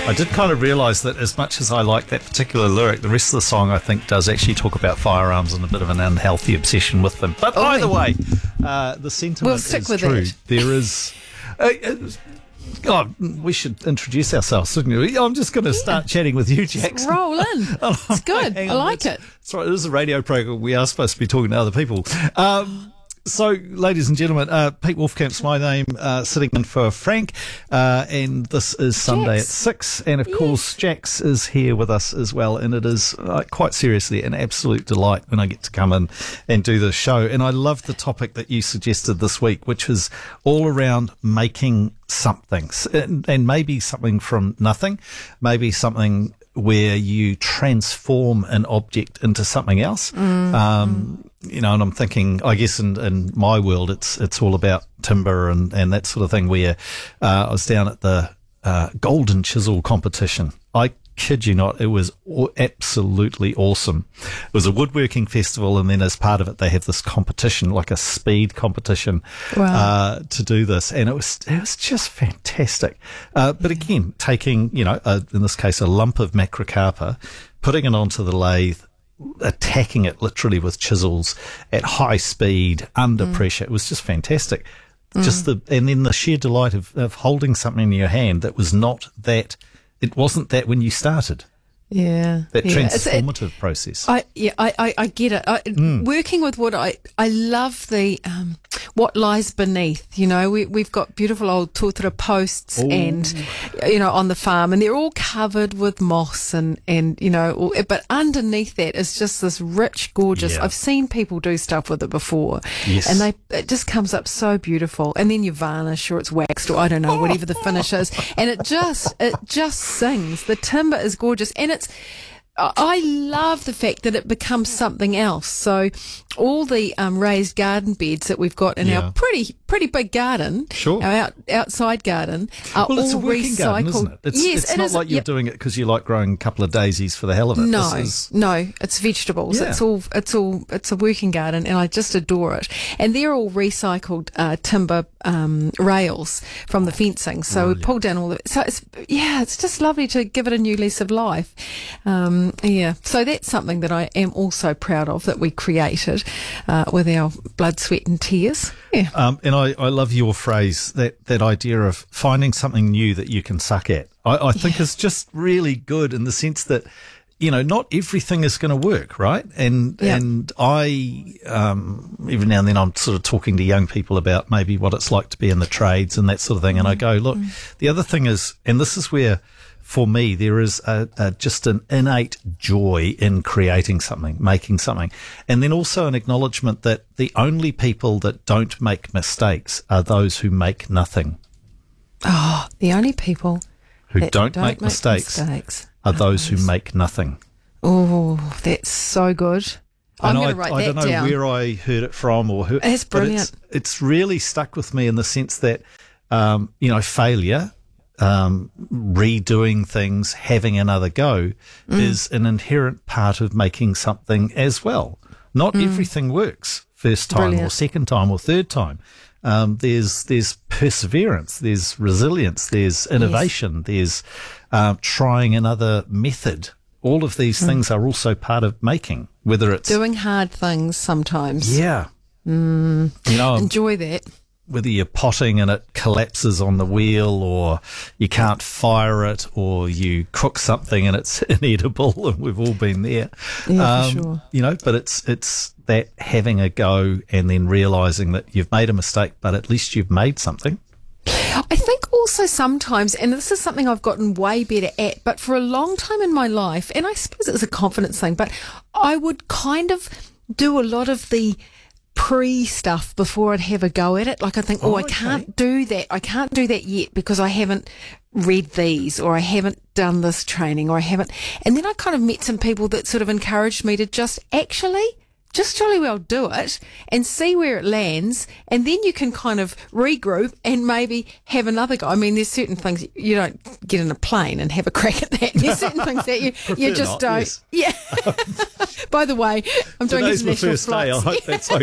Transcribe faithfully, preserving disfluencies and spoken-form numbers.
I did kind of realise that as much as I like that particular lyric, the rest of the song, I think, does actually talk about firearms and a bit of an unhealthy obsession with them. But Oh, either way, uh, the sentiment We'll stick is with true. it. There is... Uh, uh, God, we should introduce ourselves, shouldn't we? I'm just going to start chatting with you, Jackson. Roll in. It's good. Hang I on, like that's- it. That's right. It is a radio program. We are supposed to be talking to other people. Um, so, ladies and gentlemen, uh, Pete Wolfcamp's my name, uh, sitting in for Frank, uh, and this is Sunday Jax. at six. And of course, Jax is here with us as well. And it is uh, quite seriously an absolute delight when I get to come in and do this show. And I love the topic that you suggested this week, which is all around making something, and, and maybe something from nothing, maybe something where you transform an object into something else. Mm, um, mm. You know, and I'm thinking, I guess in, in my world, it's it's all about timber and, and that sort of thing, where uh, I was down at the uh, Golden Chisel competition. I kid you not, it was absolutely awesome. It was a woodworking festival, and then as part of it, they have this competition, like a speed competition, Wow. uh, to do this, and it was it was just fantastic. Uh, but again, taking, you know, a, in this case, a lump of macrocarpa, putting it onto the lathe, attacking it literally with chisels at high speed, under mm. pressure. It was just fantastic. Mm. Just the and then the sheer delight of, of holding something in your hand that was not that. It wasn't that when you started. Yeah. That yeah. transformative it, process. I yeah, I, I, I get it. I, mm. Working with wood, I I love the um, what lies beneath. You know, we we've got beautiful old tōtara posts, Ooh. and you know, on the farm, and they're all covered with moss and and you know, all, but underneath that is just this rich, gorgeous. Yeah. I've seen people do stuff with it before, yes. and they it just comes up so beautiful. And then you varnish, or it's waxed, or I don't know, whatever the finish is, and it just it just sings. The timber is gorgeous, and it's. I love the fact that it becomes something else. So all the um, raised garden beds that we've got in yeah. our pretty pretty big garden, sure. our out, outside garden, are well, it's all a working recycled. Garden, isn't it? It's, yes, it's it not is. like you're Yep. doing it because you like growing a couple of daisies for the hell of it. No, this is... no, it's vegetables. Yeah. It's all, it's all, it's a working garden, and I just adore it. And they're all recycled uh, timber um, rails from the fencing. So Brilliant. we pull down all the. So it's yeah, it's just lovely to give it a new lease of life. Um, yeah, so that's something that I am also proud of that we created uh, with our blood, sweat, and tears. Yeah, um, and I, I love your phrase, that that idea of finding something new that you can suck at. I, I think yeah. is just really good in the sense that, you know, not everything is going to work, right? And yeah. and I, um, every now and then I'm sort of talking to young people about maybe what it's like to be in the trades and that sort of thing. And I go, look, mm. the other thing is, and this is where, for me, there is a, a, just an innate joy in creating something, making something. And then also an acknowledgement that the only people that don't make mistakes are those who make nothing. Oh, the only people who that don't, don't make, make mistakes, mistakes are those who make nothing. Oh, that's so good. I'm going to write I, I that don't know down. where I heard it from or who. It's brilliant. But it's, it's really stuck with me in the sense that, um, you know, failure, um, redoing things, having another go mm. is an inherent part of making something as well. Not mm. everything works first time Brilliant. or second time or third time. Um, there's there's perseverance, there's resilience, there's innovation, yes. there's uh, trying another method. All of these mm. things are also part of making, whether it's doing hard things sometimes. Yeah, mm. you know, enjoy that. Whether you're potting and it collapses on the wheel, or you can't fire it, or you cook something and it's inedible, and we've all been there. Yeah, um, for sure. You know, but it's it's that having a go and then realising that you've made a mistake, but at least you've made something. I think also sometimes, and this is something I've gotten way better at, but for a long time in my life, and I suppose it's a confidence thing, but I would kind of do a lot of the pre stuff before I'd have a go at it. Like I think, oh, oh I okay. can't do that. I can't do that yet because I haven't read these, or I haven't done this training, or I haven't. And then I kind of met some people that sort of encouraged me to just actually just jolly well do it and see where it lands, and then you can kind of regroup and maybe have another go. I mean, there's certain things you don't get in a plane and have a crack at that. There's certain things that you you just not, don't. Yes. Yeah. By the way, I'm doing Today's my international first flights. day. I hope that's